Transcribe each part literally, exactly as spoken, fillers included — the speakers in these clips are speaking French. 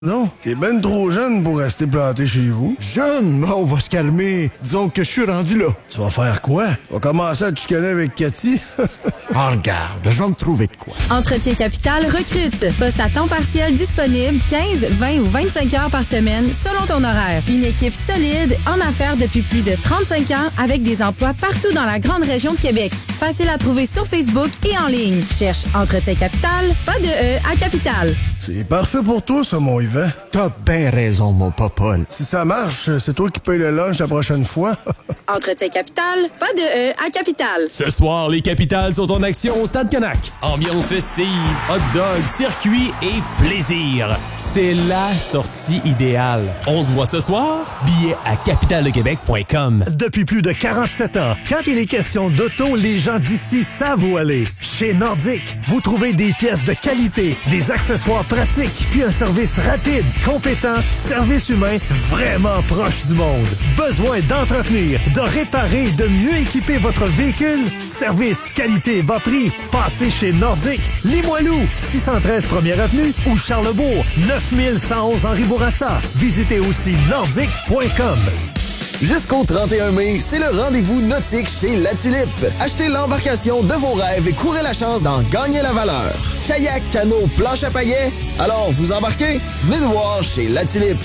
Non, t'es ben trop jeune pour rester planté chez vous. Jeune? On va se calmer. Disons que je suis rendu là. Tu vas faire quoi? Tu vas commencer à te chicaner avec Cathy? Oh, regarde, je vais me trouver de quoi. Entretien Capital recrute. Poste à temps partiel disponible quinze, vingt ou vingt-cinq heures par semaine selon ton horaire. Une équipe solide en affaires depuis plus de trente-cinq ans avec des emplois partout dans la grande région de Québec. Facile à trouver sur Facebook et en ligne. Cherche Entretien Capital, pas de E à Capital. C'est parfait pour toi, ça, mon Yvan. T'as bien raison, mon popole. Si ça marche, c'est toi qui paye le lunch la prochaine fois. Entretien Capital, pas de E à Capital. Ce soir, les capitales sont en action au Stade Canac. Ambiance festive, hot dog, circuit et plaisir. C'est la sortie idéale. On se voit ce soir. Billets à capital de québec point com. Depuis plus de quarante-sept ans, quand il est question d'auto, les gens d'ici savent où aller. Chez Nordic, vous trouvez des pièces de qualité, des accessoires pratiques, puis un service rapide, compétent, service humain vraiment proche du monde. Besoin d'entretenir, de réparer, de mieux équiper votre véhicule? Service, qualité, bas prix. Passez chez Nordic, Limoilou, six cent treize première avenue ou Charlebourg, neuf mille cent onze Henri Bourassa. Visitez aussi nordic point com. Jusqu'au trente et un mai, c'est le rendez-vous nautique chez La Tulipe. Achetez l'embarcation de vos rêves et courez la chance d'en gagner la valeur. Kayak, canot, planche à pagaie. Alors, vous embarquez? Venez nous voir chez La Tulipe.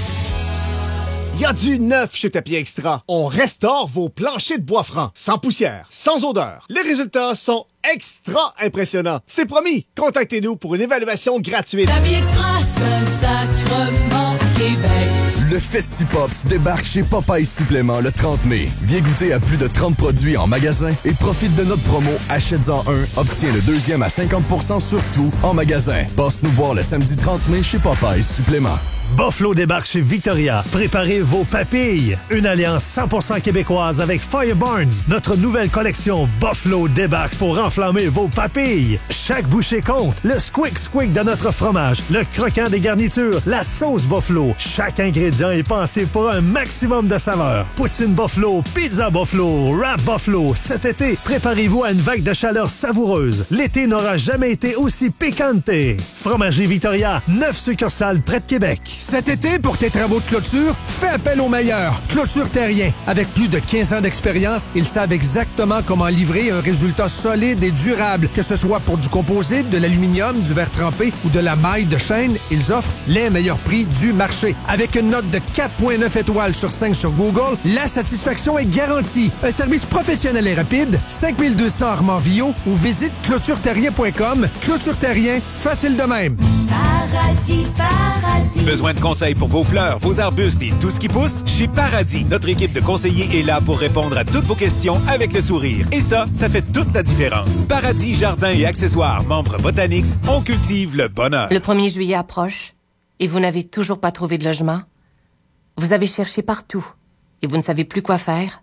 Il y a du neuf chez Tapis Extra. On restaure vos planchers de bois franc, sans poussière, sans odeur. Les résultats sont extra impressionnants. C'est promis. Contactez-nous pour une évaluation gratuite. Tapis Extra, Saint-Sacrement, Québec. Le Festipops débarque chez Popeyes Supplément le trente mai. Viens goûter à plus de trente produits en magasin et profite de notre promo Achète-en un, obtiens le deuxième à cinquante pour cent sur tout en magasin. Passe nous voir le samedi trente mai chez Popeyes Supplément. Buffalo débarque chez Victoria. Préparez vos papilles. Une alliance cent pour cent québécoise avec Fire Barnes. Notre nouvelle collection Buffalo débarque pour enflammer vos papilles. Chaque bouchée compte. Le squick squick de notre fromage, le croquant des garnitures, la sauce Buffalo. Chaque ingrédient est pensé pour un maximum de saveur. Poutine Buffalo, pizza Buffalo, wrap Buffalo. Cet été, préparez-vous à une vague de chaleur savoureuse. L'été n'aura jamais été aussi piquante. Fromagerie Victoria, neuf succursales près de Québec. Cet été, pour tes travaux de clôture, fais appel aux meilleurs. Clôture Terrien. Avec plus de quinze ans d'expérience, ils savent exactement comment livrer un résultat solide et durable. Que ce soit pour du composite, de l'aluminium, du verre trempé ou de la maille de chaîne, ils offrent les meilleurs prix du marché. Avec une note de quatre virgule neuf étoiles sur cinq sur Google, la satisfaction est garantie. Un service professionnel et rapide, cinq mille deux cents Armand-Villot ou visite clôture terrien point com. Clôture Terrien, facile de même. Paradis, paradis. Besoin de conseils pour vos fleurs, vos arbustes et tout ce qui pousse? Chez Paradis, notre équipe de conseillers est là pour répondre à toutes vos questions avec le sourire. Et ça, ça fait toute la différence. Paradis Jardins et Accessoires, membres Botanix, on cultive le bonheur. Le premier juillet approche et vous n'avez toujours pas trouvé de logement? Vous avez cherché partout et vous ne savez plus quoi faire?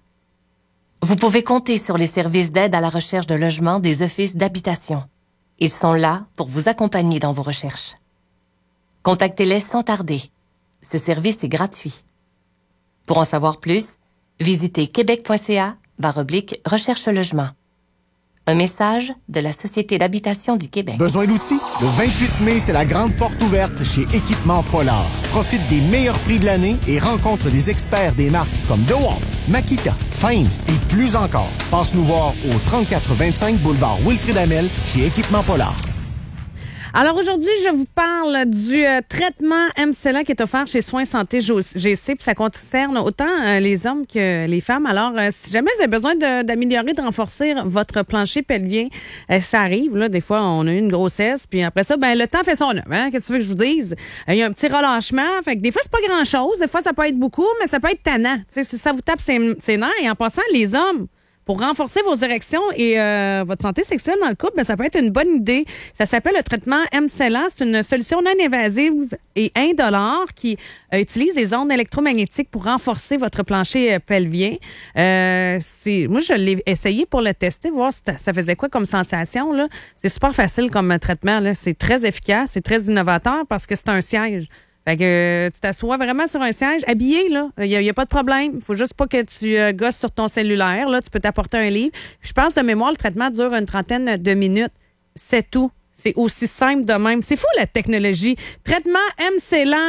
Vous pouvez compter sur les services d'aide à la recherche de logement des offices d'habitation. Ils sont là pour vous accompagner dans vos recherches. Contactez-les sans tarder. Ce service est gratuit. Pour en savoir plus, visitez québec.ca barre oblique recherche logement. Un message de la Société d'habitation du Québec. Besoin d'outils? Le vingt-huit mai, c'est la grande porte ouverte chez Équipement Polar. Profite des meilleurs prix de l'année et rencontre des experts des marques comme DeWalt, Makita, Fame et plus encore. Passe nous voir au trente-quatre vingt-cinq boulevard Wilfrid Hamel chez Équipement Polar. Alors aujourd'hui, je vous parle du euh, traitement M-Cella qui est offert chez Soins Santé G C, puis ça concerne autant euh, les hommes que les femmes. Alors, euh, si jamais vous avez besoin de, d'améliorer, de renforcer votre plancher pelvien, euh, ça arrive, là, des fois, on a eu une grossesse, puis après ça, ben le temps fait son œuvre, hein? Qu'est-ce que tu veux que je vous dise? Il euh, y a un petit relâchement, fait que des fois, c'est pas grand-chose, des fois, ça peut être beaucoup, mais ça peut être tannant. Tu sais, si ça vous tape ses, ses nerfs, et en passant, les hommes, pour renforcer vos érections et euh, votre santé sexuelle dans le couple, ben, ça peut être une bonne idée. Ça s'appelle le traitement M-Cella. C'est une solution non invasive et indolore qui euh, utilise les ondes électromagnétiques pour renforcer votre plancher euh, pelvien. Euh, c'est, moi, je l'ai essayé pour le tester, voir si ça faisait quoi comme sensation. Là. C'est super facile comme traitement. Là. C'est très efficace, c'est très innovateur parce que c'est un siège. Fait que euh, tu t'assois vraiment sur un siège, habillé, là. Il n'y a, y a pas de problème. Faut juste pas que tu euh, gosses sur ton cellulaire, là. Tu peux t'apporter un livre. Je pense, de mémoire, le traitement dure une trentaine de minutes. C'est tout. C'est aussi simple de même. C'est fou, la technologie. Traitement M C L A